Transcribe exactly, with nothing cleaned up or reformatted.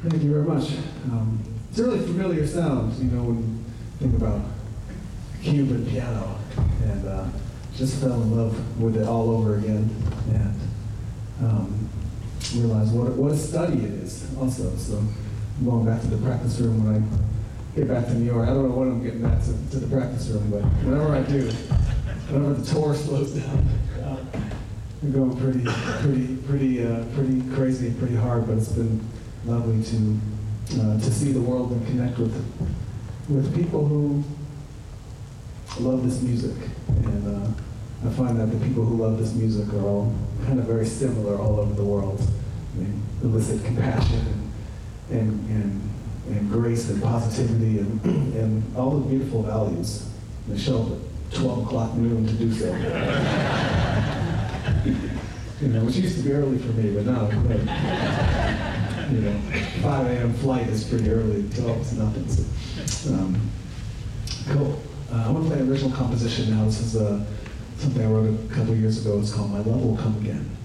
Thank you very much. Um, it's a really familiar sound, you know, when you think about Cuban piano, and uh, just fell in love with it all over again, and um, realized what, what a study it is also. So I'm going back to the practice room when I get back to New York. I don't know when I'm getting back to, to the practice room, but whenever I do, whenever the tour slows down, uh, I'm going pretty, pretty, pretty, uh, pretty crazy, pretty hard. But it's been lovely to uh, to see the world and connect with with people who love this music, and uh, I find that the people who love this music are all kind of very similar all over the world. They elicit compassion and and and, and grace and positivity and and all the beautiful values. They show up at twelve o'clock noon to do so. You know, which used to be early for me, but now, but, you know, five a m flight is pretty early. twelve is nothing. So, um, cool. Uh, I want to play an original composition now. This is uh, something I wrote a couple years ago. It's called My Love Will Come Again.